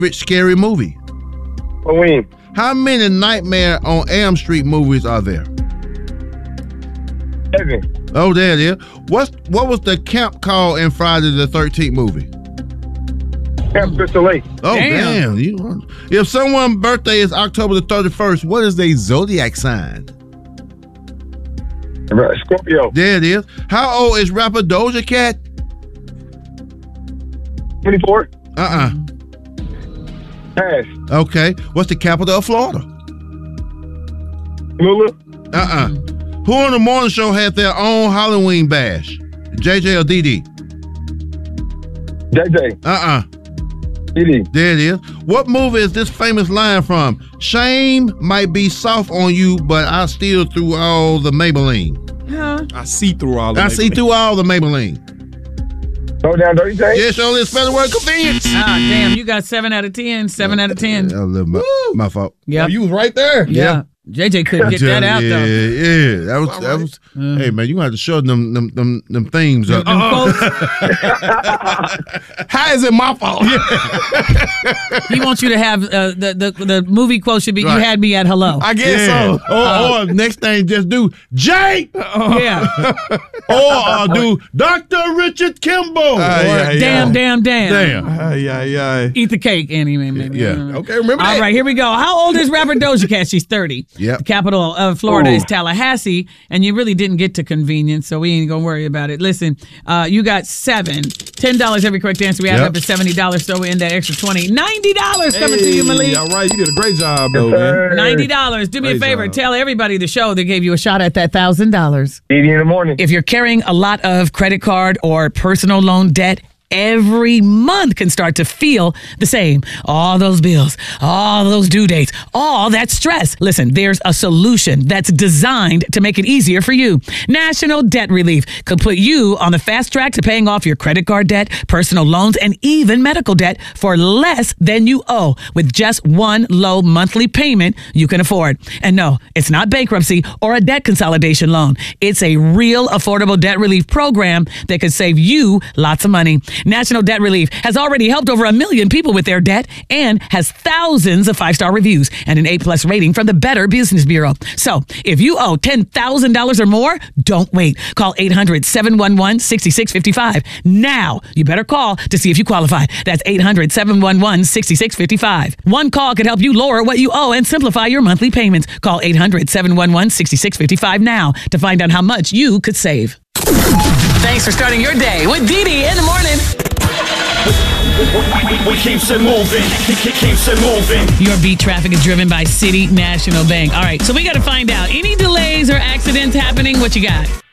scary movie? Halloween. How many Nightmare on Elm Street movies are there? 7. Oh, there it is. What was the camp called in Friday the 13th movie? Camp Crystal Lake. Oh, damn. If someone's birthday is October the 31st, what is their zodiac sign? Scorpio. There it is. How old is rapper Doja Cat? 24. Pass. Okay. What's the capital of Florida? Lula. Who on the morning show had their own Halloween bash? JJ or DD? JJ. DD. There it is. What movie is this famous line from? Shame might be soft on you, but I steal through all the Maybelline. Huh? I see through all the Maybelline. Go down, dirty J. Yes, only spell the word convenience. Damn, you got 7 out of 10. 7 out of 10. My fault. Yeah, you was right there. Yeah. JJ couldn't get that out though. Yeah. That was. Hey man, you gonna have to show them themes up. How is it my fault? He wants you to have the movie quote should be, "You had me at hello." I guess so. Or next thing, just do Jake. Yeah. Or do Dr. Richard Kimball. Damn. Eat the cake, Annie. Maybe. Yeah. Okay, remember that. All right, here we go. How old is rapper Doja Cat? She's 30. Yep. The capital of Florida is Tallahassee, and you really didn't get to convenience, so we ain't gonna worry about it. Listen, you got $10 every correct answer. We add up to $70, so we're in that extra $20. $90 coming to you, Malik. All right, you did a great job, though, man. $90. Do me a favor. Job. Tell everybody the show that gave you a shot at that $1,000. 80 in the morning. If you're carrying a lot of credit card or personal loan debt, every month can start to feel the same. All those bills, all those due dates, all that stress. Listen, there's a solution that's designed to make it easier for you. National Debt Relief could put you on the fast track to paying off your credit card debt, personal loans, and even medical debt for less than you owe with just one low monthly payment you can afford. And no, it's not bankruptcy or a debt consolidation loan. It's a real affordable debt relief program that could save you lots of money. National Debt Relief has already helped over 1 million people with their debt and has thousands of 5-star reviews and an A+ rating from the Better Business Bureau. So if you owe $10,000 or more, don't wait. Call 800-711-6655. Now, you better call to see if you qualify. That's 800-711-6655. One call could help you lower what you owe and simplify your monthly payments. Call 800-711-6655 now to find out how much you could save. Thanks for starting your day with Dee in the morning. We keeps it moving. Keeps it moving. Your beat traffic is driven by City National Bank. All right, so we got to find out any delays or accidents happening. What you got?